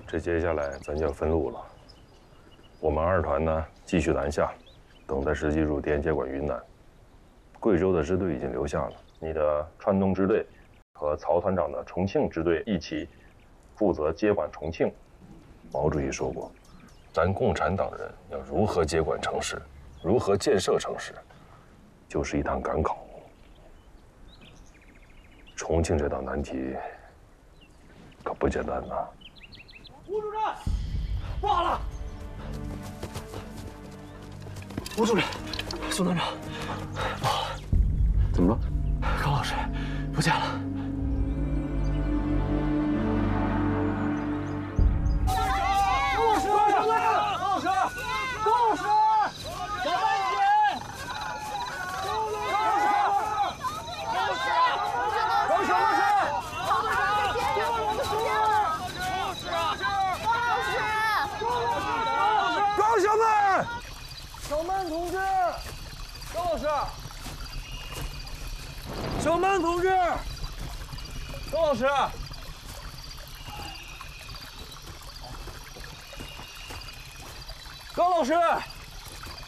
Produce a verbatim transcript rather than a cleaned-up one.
这接下来咱就要分路了。我们二团呢，继续南下，等待时机入滇接管云南。贵州的支队已经留下了，你的川东支队和曹团长的重庆支队一起负责接管重庆。毛主席说过，咱共产党人要如何接管城市，如何建设城市，就是一趟赶考。重庆这道难题可不简单呐。 吴主任，不好了！吴主任，宋团长，不好了！ 怎么了？ 高老师不见了。 小曼同志，高老师，小曼同志，高老师，高老师。